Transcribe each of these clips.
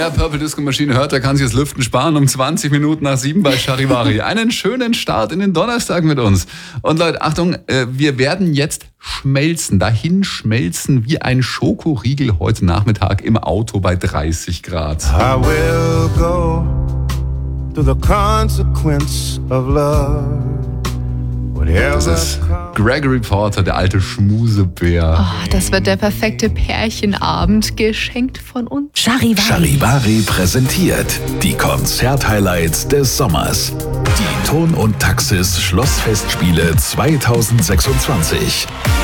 Wer Purple Disco Machine hört, der kann sich das Lüften sparen um 20 Minuten nach 7 bei Charivari. Einen schönen Start in den Donnerstag mit uns. Und Leute, Achtung, wir werden jetzt dahin schmelzen wie ein Schokoriegel heute Nachmittag im Auto bei 30 Grad. I will go to the consequence of love. Das ist Gregory Porter, der alte Schmusebär. Oh, das wird der perfekte Pärchenabend, geschenkt von uns. Charivari präsentiert die Konzerthighlights des Sommers. Die Ton und Taxis Schlossfestspiele 2026.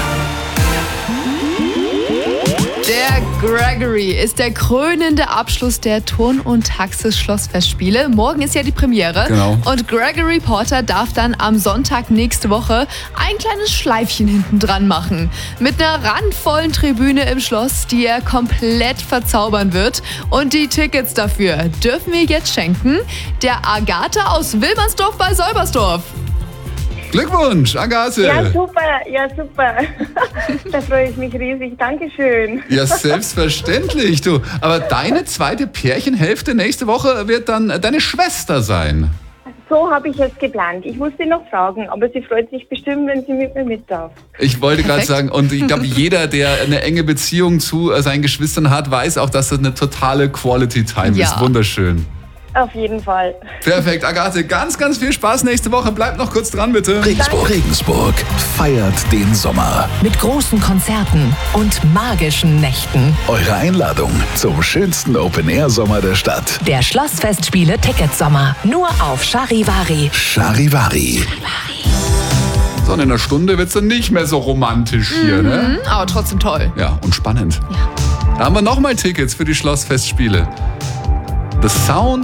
Der Gregory ist der krönende Abschluss der Turn- und Taxis Schlossfestspiele. Morgen ist ja die Premiere. Genau. Und Gregory Porter darf dann am Sonntag nächste Woche ein kleines Schleifchen hinten dran machen. Mit einer randvollen Tribüne im Schloss, die er komplett verzaubern wird. Und die Tickets dafür dürfen wir jetzt schenken der Agathe aus Wilmersdorf bei Säubersdorf. Glückwunsch, Agathe. Ja, super. Da freue ich mich riesig. Dankeschön. Ja, selbstverständlich, du. Aber deine zweite Pärchenhälfte nächste Woche wird dann deine Schwester sein. So habe ich es geplant. Ich muss sie noch fragen, aber sie freut sich bestimmt, wenn sie mit mir mit darf. Ich wollte gerade Perfekt. sagen, und ich glaube, jeder, der eine enge Beziehung zu seinen Geschwistern hat, weiß auch, dass das eine totale Quality Time Ja. ist. Wunderschön. Auf jeden Fall. Perfekt, Agathe, ganz, ganz viel Spaß nächste Woche. Bleibt noch kurz dran, bitte. Regensburg feiert den Sommer. Mit großen Konzerten und magischen Nächten. Eure Einladung zum schönsten Open-Air-Sommer der Stadt. Der Schlossfestspiele Ticketsommer. Nur auf Charivari. Charivari. So, in einer Stunde wird es dann nicht mehr so romantisch hier, ne? Aber trotzdem toll. Ja, und spannend. Ja. Da haben wir nochmal Tickets für die Schlossfestspiele. The Sound